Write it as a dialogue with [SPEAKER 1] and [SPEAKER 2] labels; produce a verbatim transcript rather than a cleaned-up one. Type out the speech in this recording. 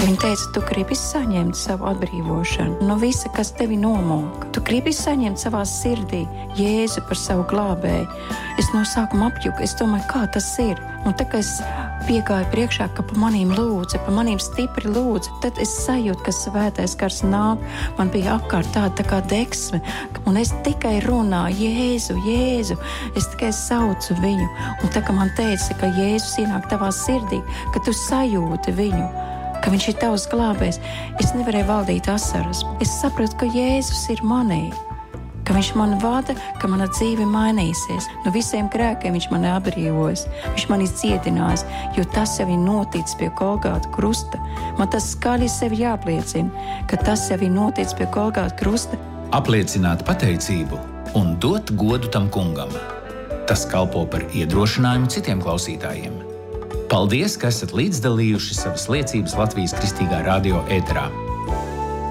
[SPEAKER 1] Viņa teica, tu gribi saņemt savu atbrīvošanu no visa, kas tevi nomoka. Tu gribi saņemt savā sirdī Jēzu par savu glābēju. Es no sākuma apjuku, es domāju, kā tas ir. Un tā kā es piegāju priekšā, ka pa manīm lūdza, pa manīm stipri lūdza, tad es sajūtu, ka svētais gars nāk. Man bija apkārt tāda tā kā deksme, un es tikai runāju, Jēzu, Jēzu, es tikai saucu viņu. Un tā kā man teica, ka Jēzus ienāk tavā sirdī, ka tu sajūti viņu, ka viņš ir tavs glābējs, es nevarēju valdīt asaras. Es sapratu, ka Jēzus ir manī, ka viņš man vada, ka mana dzīve mainīsies. No visiem grēkiem viņš mani atbrīvojas, viņš mani dziedinājis, jo tas jau ir noticis pie Golgāta krusta. Man tas skaļi sevi jāpliecina, ka tas jau ir noticis pie Golgāta krusta.
[SPEAKER 2] Apliecināt pateicību un dot godu tam kungam. Tas kalpo par iedrošinājumu citiem klausītājiem. Paldies, ka esat līdzdalījuši savas liecības Latvijas Kristīgā radio ēterā.